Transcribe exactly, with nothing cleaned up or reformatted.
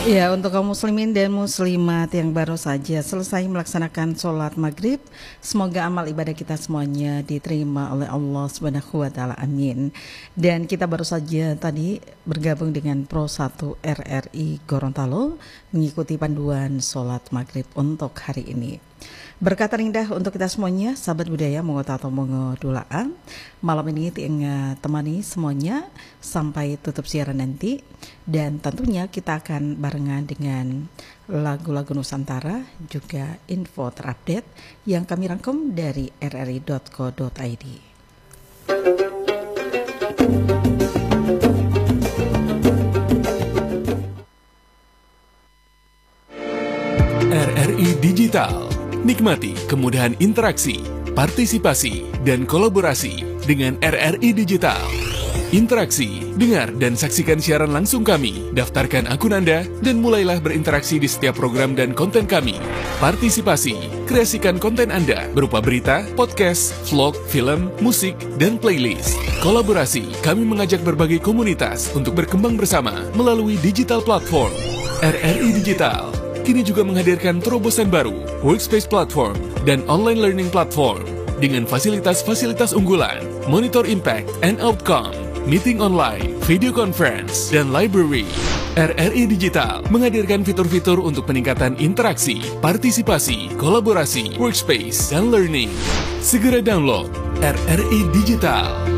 Ya, untuk kaum muslimin dan muslimat yang baru saja selesai melaksanakan sholat maghrib, semoga amal ibadah kita semuanya diterima oleh Allah Subhanahu wa Ta'ala. Amin. Dan kita baru saja tadi bergabung dengan Pro satu R R I Gorontalo mengikuti panduan sholat maghrib untuk hari ini. Berkata indah untuk kita semuanya, sahabat budaya mongota atau mongo dulaan. Malam ini tinggal temani semuanya sampai tutup siaran nanti. Dan tentunya kita akan barengan dengan lagu-lagu Nusantara, juga info terupdate yang kami rangkum dari r r i dot co dot i d. R R I Digital. Nikmati kemudahan interaksi, partisipasi, dan kolaborasi dengan R R I Digital. Interaksi, dengar dan saksikan siaran langsung kami, daftarkan akun Anda, dan mulailah berinteraksi di setiap program dan konten kami. Partisipasi, kreasikan konten Anda berupa berita, podcast, vlog, film, musik, dan playlist. Kolaborasi, kami mengajak berbagai komunitas untuk berkembang bersama melalui digital platform. R R I Digital kini juga menghadirkan terobosan baru, workspace platform, dan online learning platform dengan fasilitas-fasilitas unggulan, monitor impact and outcome, meeting online, video conference, dan library. R R I Digital menghadirkan fitur-fitur untuk peningkatan interaksi, partisipasi, kolaborasi, workspace, dan learning. Segera download R R I Digital.